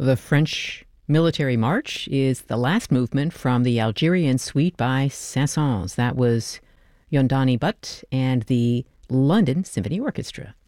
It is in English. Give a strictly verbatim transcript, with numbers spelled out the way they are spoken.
The French Military March is the last movement from the Algerian Suite by Saint-Saëns. That was Yondani Butt and the London Symphony Orchestra.